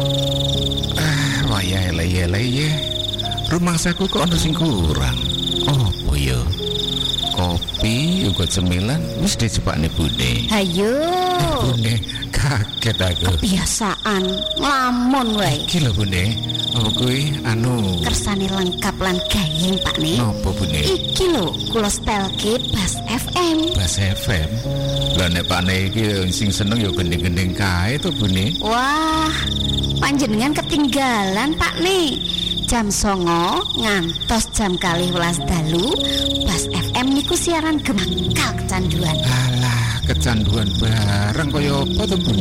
Wayah leye-leye. Rumangsaku kok ana sing kurang. Opo ya? Kopi uga cemilan wis dijepakne Bune. Hayo. Bune kaget aku. Kebiasaan nglamun wae. Iki lho Bune. Apa kuwi kersane lengkap lan gayeng Pak Ne. Napa Bune? Iki lho kula setelke Bas FM. Bas FM. Lah nek Pak Ne iki sing seneng ya gending-gending kae to Bune. Wah, panjenengan ketinggalan Pak Ne. Jam 09.00 ngantos jam 12.00 dalu Bas FM niku siaran gemakal kecanduan. Alah, kecanduan bareng kaya apa to Bune?